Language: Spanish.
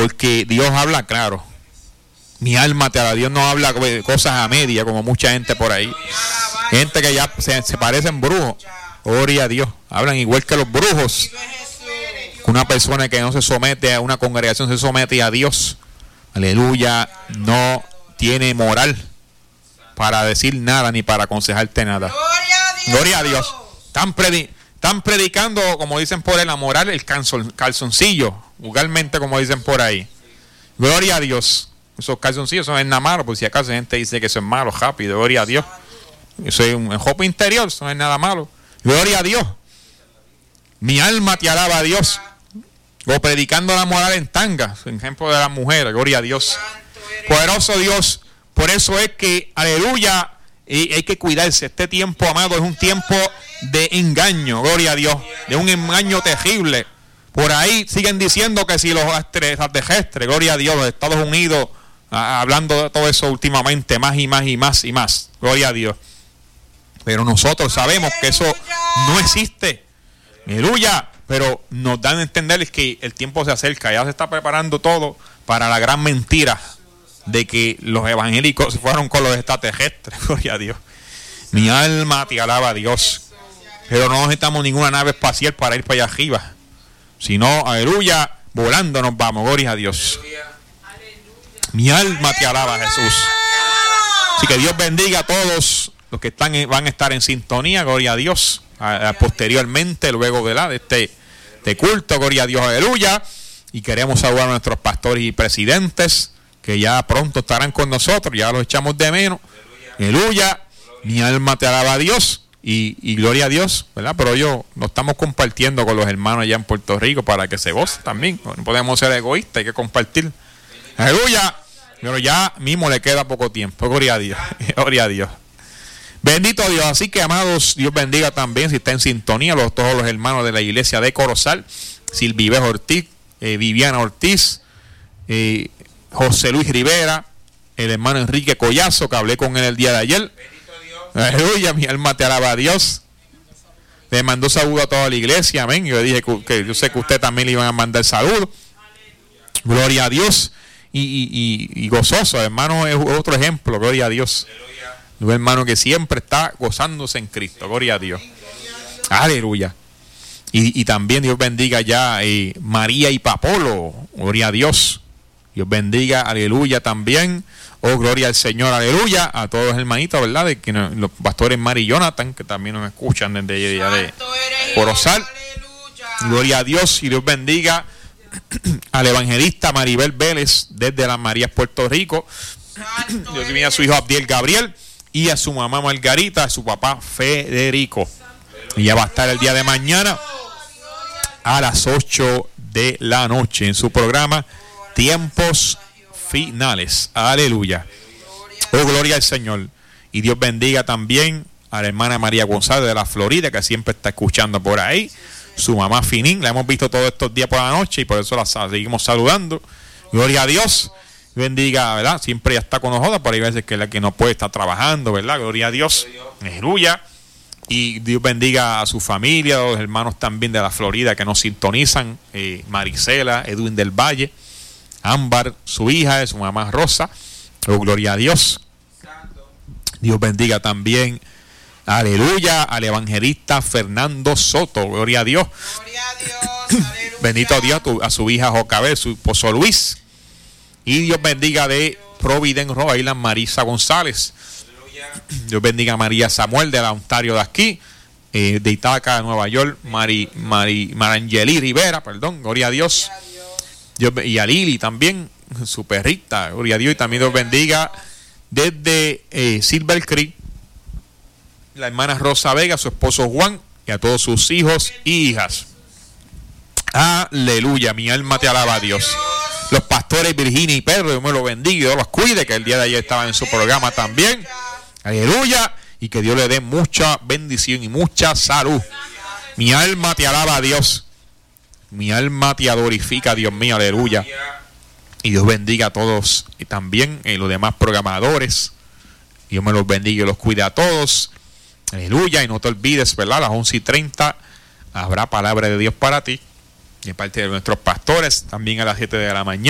porque Dios habla claro. Mi alma te alaba. Dios no habla cosas a media como mucha gente por ahí. Gente que ya se parecen brujos. Gloria a Dios. Hablan igual que los brujos. Una persona que no se somete a una congregación, se somete a Dios. Aleluya. No tiene moral para decir nada ni para aconsejarte nada. Gloria a Dios. Están predicando, como dicen por ahí, la moral, el calzoncillo, vulgarmente como dicen por ahí. Gloria a Dios. Esos calzoncillos son nada malo, por si acaso gente dice que eso es malo, rápido. Gloria a Dios. Eso es un jopo interior, eso no es nada malo. Gloria a Dios. Mi alma te alaba a Dios. O predicando la moral en tanga, ejemplo de las mujeres. Gloria a Dios. Poderoso Dios. Por eso es que, aleluya, y hay que cuidarse. Este tiempo, amado, es un tiempo de engaño. Gloria a Dios. De un engaño terrible. Por ahí siguen diciendo que si los extraterrestres, gloria a Dios, los Estados Unidos, hablando de todo eso últimamente, más y más y más y más. Gloria a Dios. Pero nosotros sabemos que eso no existe. Aleluya. Pero nos dan a entender que el tiempo se acerca. Ya se está preparando todo para la gran mentira de que los evangélicos se fueron con los extraterrestres. Gloria a Dios. Mi alma te alaba a Dios. Pero no necesitamos ninguna nave espacial para ir para allá arriba. Sino, aleluya, volando nos vamos. Gloria a Dios. Mi alma te alaba, Jesús. Así que Dios bendiga a todos los que van a estar en sintonía. Gloria a Dios. Posteriormente, luego de este culto, gloria a Dios, aleluya. Y queremos saludar a nuestros pastores y presidentes que ya pronto estarán con nosotros. Ya los echamos de menos. Aleluya. Mi alma te alaba a Dios. Y gloria a Dios, ¿verdad? Pero lo estamos compartiendo con los hermanos allá en Puerto Rico para que se goce también. No podemos ser egoístas, hay que compartir. Aleluya. Pero ya mismo le queda poco tiempo. Gloria a Dios. Gloria a Dios. Bendito Dios. Así que, amados, Dios bendiga también, si está en sintonía, todos los hermanos de la iglesia de Corozal, Silvives Ortiz, Viviana Ortiz, José Luis Rivera, el hermano Enrique Collazo, que hablé con él el día de ayer. Aleluya, mi alma te alaba a Dios. Le mandó saludo a toda la iglesia, amén. Yo dije que yo sé que usted también le iban a mandar saludo. Gloria a Dios. Y gozoso, hermano, es otro ejemplo, gloria a Dios. Un hermano que siempre está gozándose en Cristo, gloria a Dios. Aleluya. Y también Dios bendiga ya María y Papolo, gloria a Dios. Dios bendiga, aleluya también. Oh, gloria al Señor, aleluya. A todos los hermanitos, ¿verdad? De que los pastores Mari y Jonathan, que también nos escuchan desde allá de Corozal. Gloria a Dios. Y Dios bendiga al evangelista Maribel Vélez desde Las Marías, Puerto Rico. Dios bendiga a su hijo Abdiel Gabriel y a su mamá Margarita, a su papá Federico. Y ya va a estar el día de mañana a las 8 de la noche en su programa Tiempos Finales. Aleluya. Oh, gloria al Señor. Y Dios bendiga también a la hermana María González de la Florida, que siempre está escuchando por ahí. Su mamá Finín, la hemos visto todos estos días por la noche y por eso la seguimos saludando. Gloria a Dios. Bendiga, ¿verdad? Siempre ya está con nosotros, pero hay veces que la que no puede estar trabajando, ¿verdad? Gloria a Dios. Aleluya. Y Dios bendiga a su familia, a los hermanos también de la Florida que nos sintonizan. Marisela, Edwin del Valle, Ámbar, su hija, su mamá Rosa. Oh, gloria a Dios. Dios bendiga también, aleluya, al evangelista Fernando Soto. Gloria a Dios. Gloria a Dios. Bendito Dios, a su hija Jocabel, su esposo Luis. Y Dios bendiga de Providence, Rhode Island, Marisa González. Dios bendiga a María Samuel de la Ontario de aquí, de Itaca, de Nueva York, Marangeli Rivera, perdón, gloria a Dios. Y a Lili también, su perrita, gloria a Dios. Y también Dios bendiga desde Silver Creek, la hermana Rosa Vega, su esposo Juan, y a todos sus hijos y hijas. Aleluya, mi alma te alaba a Dios. Los pastores Virginia y Pedro, Dios me los bendiga y Dios los cuide, que el día de ayer estaban en su programa también. Aleluya. Y que Dios le dé mucha bendición y mucha salud. Mi alma te alaba a Dios. Mi alma te glorifica, Dios mío, aleluya. Y Dios bendiga a todos y también los demás programadores. Dios me los bendiga y los cuide a todos. Aleluya. Y no te olvides, ¿verdad? A las 11:30 habrá palabra de Dios para ti. De parte de nuestros pastores, también a las 7 de la mañana.